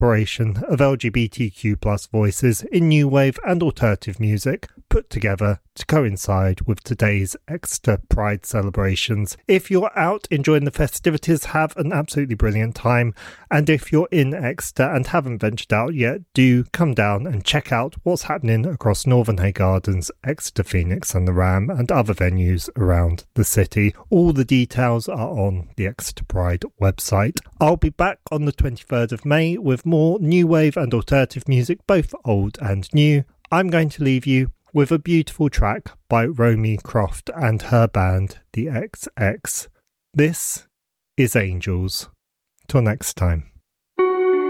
exploration of LGBTQ+ voices in new wave and alternative music, put together to coincide with today's Exeter Pride celebrations. If you're out enjoying the festivities, have an absolutely brilliant time, and if you're in Exeter and haven't ventured out yet, do come down and check out what's happening across Northern Hay Gardens, Exeter Phoenix and the Ram, and other venues around the city. All the details are on the Exeter Pride website. I'll be back on the 23rd of May with more new wave and alternative music, both old and new. I'm going to leave you with a beautiful track by Romy Croft and her band, the XX. This is Angels. Till next time.